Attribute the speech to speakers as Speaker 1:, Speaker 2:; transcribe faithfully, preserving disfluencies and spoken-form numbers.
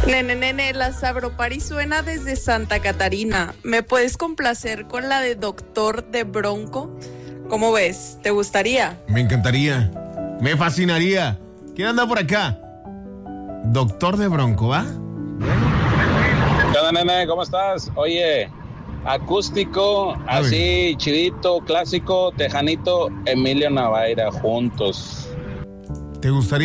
Speaker 1: Nene, nene, la Sabropari suena desde Santa Catarina. ¿Me puedes complacer con la de Doctor de Bronco? ¿Cómo ves? ¿Te gustaría?
Speaker 2: Me encantaría. Me fascinaría. ¿Quién anda por acá? Doctor de Bronco, ¿va?
Speaker 3: ¿Qué onda, nene? ¿Cómo estás? Oye, acústico,
Speaker 2: A
Speaker 3: así, chidito, clásico, tejanito, Emilio Navaira, juntos.
Speaker 2: ¿Te gustaría?